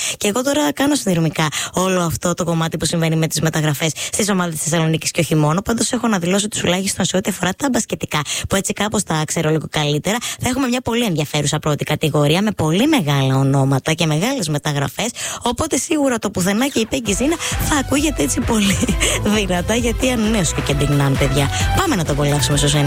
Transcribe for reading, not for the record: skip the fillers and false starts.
Και εγώ τώρα κάνω συνδρομικά όλο αυτό το κομμάτι που συμβαίνει με τις μεταγραφές στις ομάδες της Θεσσαλονίκης και όχι μόνο. Πάντως έχω να δηλώσω τουλάχιστον σε ό,τι αφορά τα μπασκετικά, που έτσι κάπως τα ξέρω λίγο καλύτερα. Θα έχουμε μια πολύ ενδιαφέρουσα πρώτη κατηγορία με πολύ μεγάλα ονόματα και μεγάλες μεταγραφές. Οπότε σίγουρα το πουθενά και η Πέγκη Ζήνα θα ακούγεται έτσι πολύ δυνατά, γιατί ανανέωσε και Kendrick Nunn, παιδιά. Πάμε να το απολαύσουμε στο